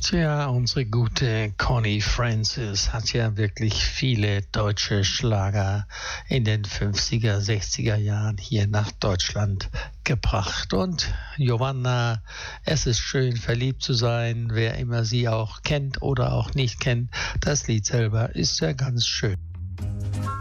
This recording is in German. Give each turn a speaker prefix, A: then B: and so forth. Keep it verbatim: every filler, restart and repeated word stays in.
A: Tja, unsere gute Connie Francis hat ja wirklich viele deutsche Schlager in den fünfziger, sechziger Jahren hier nach Deutschland gebracht. Und Giovanna, es ist schön, verliebt zu sein, wer immer sie auch kennt oder auch nicht kennt. Das Lied selber ist ja ganz schön.